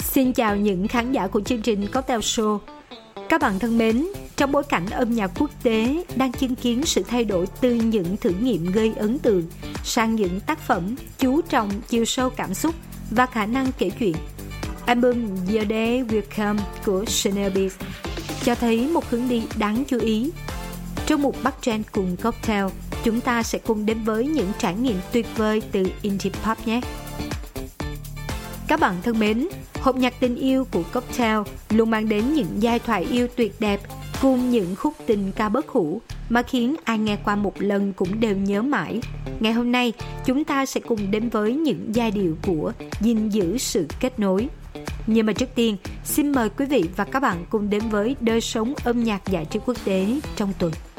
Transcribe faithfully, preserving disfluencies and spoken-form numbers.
Xin chào những khán giả của chương trình Cocktail Show. Các bạn thân mến, trong bối cảnh âm nhạc quốc tế đang chứng kiến sự thay đổi từ những thử nghiệm gây ấn tượng sang những tác phẩm chú trọng chiều sâu cảm xúc và khả năng kể chuyện, album Your Day Will Come của Chanel Beats cho thấy một hướng đi đáng chú ý. Trong một bắt trend cùng Cocktail, chúng ta sẽ cùng đến với những trải nghiệm tuyệt vời từ indie pop nhé. Các bạn thân mến, hộp nhạc tình yêu của Cocktail luôn mang đến những giai thoại yêu tuyệt đẹp cùng những khúc tình ca bất hủ mà khiến ai nghe qua một lần cũng đều nhớ mãi. Ngày hôm nay, chúng ta sẽ cùng đến với những giai điệu của gìn giữ sự kết nối. Nhưng mà trước tiên, xin mời quý vị và các bạn cùng đến với đời sống âm nhạc giải trí quốc tế trong tuần.